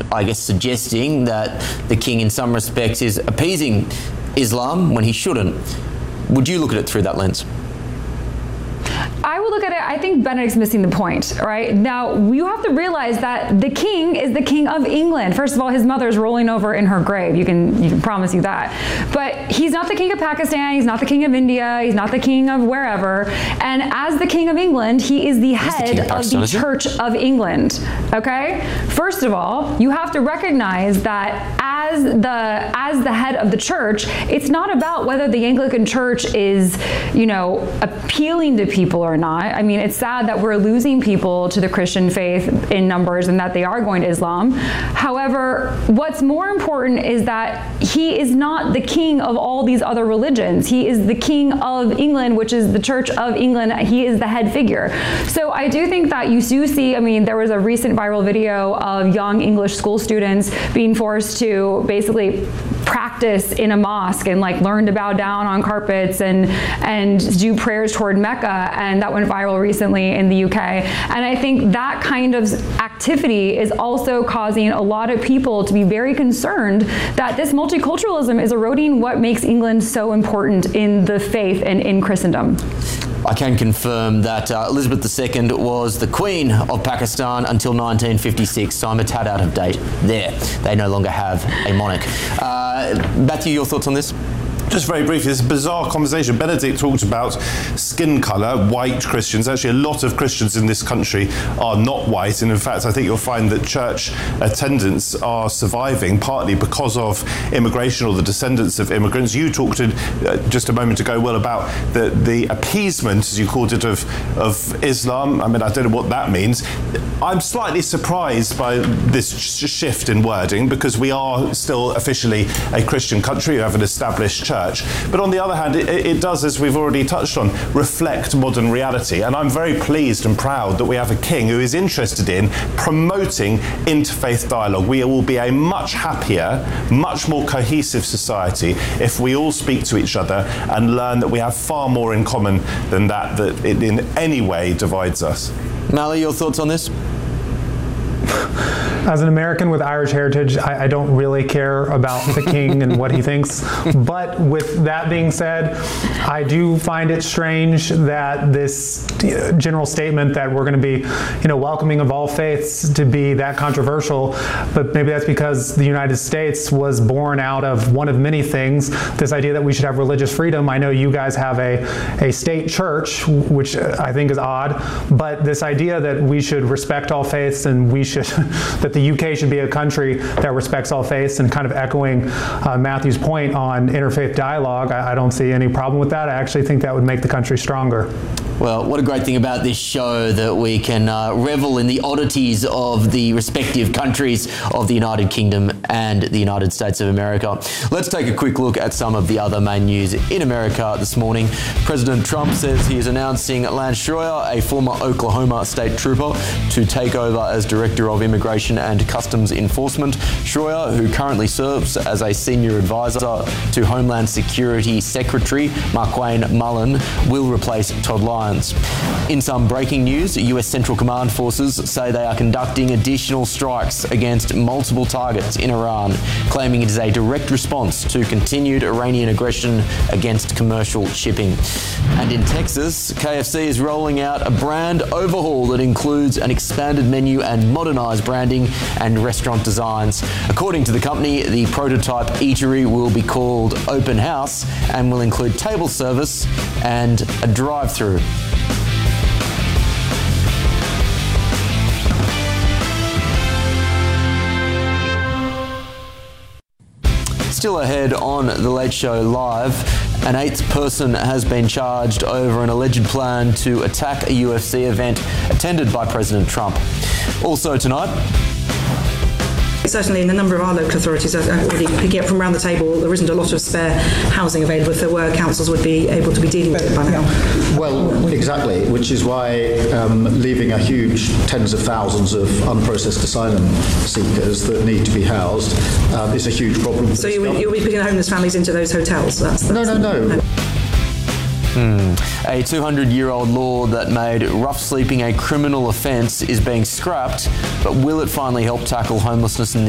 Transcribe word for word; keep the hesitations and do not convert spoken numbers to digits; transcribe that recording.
I guess, suggesting that the king in some respects is appeasing Islam when he shouldn't. Would you look at it through that lens? I would look at it, I think Benedict's missing the point, right? Now, you have to realize that the king is the king of England. First of all, his mother's rolling over in her grave. You can, you can promise you that. But he's not the king of Pakistan. He's not the king of India. He's not the king of wherever. And as the king of England, he is the head of the Church of England, okay? First of all, you have to recognize that as the, as the head of the church, it's not about whether the Anglican Church is, you know, appealing to people or not. I mean, it's sad that we're losing people to the Christian faith in numbers and that they are going to Islam. However, what's more important is that he is not the king of all these other religions. He is the king of England, which is the Church of England. He is the head figure. So I do think that you do see, I mean, there was a recent viral video of young English school students being forced to basically practice in a mosque and like learn to bow down on carpets and and do prayers toward Mecca, and that went viral recently in the U K. And I think that kind of activity is also causing a lot of people to be very concerned that this multiculturalism is eroding what makes England so important in the faith and in Christendom. I can confirm that uh, Elizabeth the Second was the Queen of Pakistan until nineteen fifty-six, so I'm a tad out of date there. They no longer have a monarch. Uh, Matthew, your thoughts on this? Just very briefly, this bizarre conversation. Benedict talked about skin colour, white Christians. Actually, a lot of Christians in this country are not white, and in fact, I think you'll find that church attendance are surviving partly because of immigration or the descendants of immigrants. You talked in, uh, just a moment ago, Will, about the, the appeasement, as you called it, of, of Islam. I mean, I don't know what that means. I'm slightly surprised by this sh- shift in wording, because we are still officially a Christian country. We have an established church. But on the other hand, it, it does, as we've already touched on, reflect modern reality. And I'm very pleased and proud that we have a king who is interested in promoting interfaith dialogue. We will be a much happier, much more cohesive society if we all speak to each other and learn that we have far more in common than that, that it in any way divides us. Mally, your thoughts on this? As an American with Irish heritage, I, I don't really care about the king and what he thinks. But with that being said, I do find it strange that this general statement that we're going to be, you know, welcoming of all faiths to be that controversial. But maybe that's because the United States was born out of one of many things, this idea that we should have religious freedom. I know you guys have a, a state church, which I think is odd, but this idea that we should respect all faiths and we should, that the U K should be a country that respects all faiths, and kind of echoing uh, Matthew's point on interfaith dialogue, I, I don't see any problem with that. I actually think that would make the country stronger. Well, what a great thing about this show that we can uh, revel in the oddities of the respective countries of the United Kingdom and the United States of America. Let's take a quick look at some of the other main news in America this morning. President Trump says he is announcing Lance Schroyer, a former Oklahoma state trooper, to take over as Director of Immigration and Customs Enforcement. Schroyer, who currently serves as a senior advisor to Homeland Security Secretary Markwayne Mullin, will replace Todd Lyons. In some breaking news, U S Central Command forces say they are conducting additional strikes against multiple targets in Iran, claiming it is a direct response to continued Iranian aggression against commercial shipping. And in Texas, K F C is rolling out a brand overhaul that includes an expanded menu and modernized branding and restaurant designs. According to the company, the prototype eatery will be called Open House and will include table service and a drive-through. Still ahead on The Late Show Live, an eighth person has been charged over an alleged plan to attack a U F C event attended by President Trump. Also tonight, certainly in a number of our local authorities, already picking up from around the table, there isn't a lot of spare housing available. If there were, councils would be able to be dealing with it by now. Well, exactly, which is why um, leaving a huge tens of thousands of unprocessed asylum seekers that need to be housed um, is a huge problem. So you, you'll be putting homeless families into those hotels? That's, that's no, no, no. no. Hmm. A two hundred year old law that made rough sleeping a criminal offence is being scrapped, but will it finally help tackle homelessness in